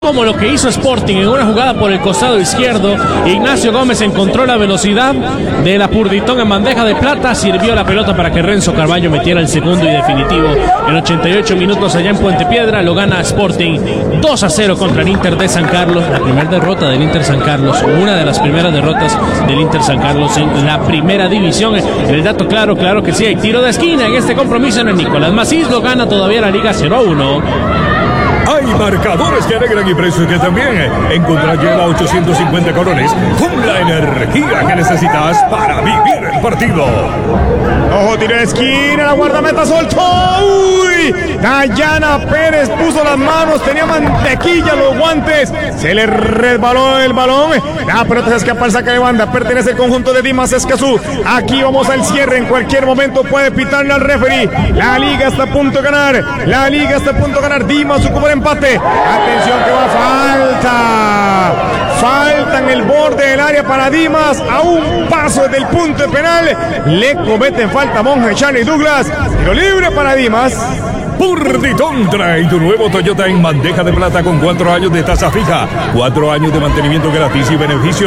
Como lo que hizo Sporting en una jugada por el costado izquierdo. Ignacio Gómez encontró la velocidad de la Purditón en bandeja de plata, sirvió la pelota para que Renzo Carballo metiera el segundo y definitivo en 88 minutos allá en Puente Piedra. Lo gana Sporting 2-0 contra el Inter de San Carlos. La primera derrota del Inter San Carlos, una de las primeras derrotas del Inter San Carlos en la primera división. El dato claro que sí, hay tiro de esquina en este compromiso en el Nicolás Macís. Lo gana todavía la Liga 0-1. Hay marcadores que alegran y precios que también. Encontrar lleva 850 colones con la energía que necesitas para vivir el partido. Ojo, tiro de esquina, la guardameta soltó. ¡Uy! Dayana Pérez puso las manos, tenía mantequilla los guantes. Se le resbaló el balón. La pelota se escapa al saque de banda. Pertenece al conjunto de Dimas Escazú. Aquí vamos al cierre. En cualquier momento puede pitarle al referee. La liga está a punto de ganar. La liga está a punto de ganar. Dimas ocupa el empate. Atención que va falta en el borde del área para Dimas. A un paso del punto de penal. Le cometen falta Monje, Charlie Douglas. Tiro libre para Dimas. Purditón trae tu nuevo Toyota en bandeja de plata con 4 años de tasa fija, 4 años de mantenimiento gratis y beneficios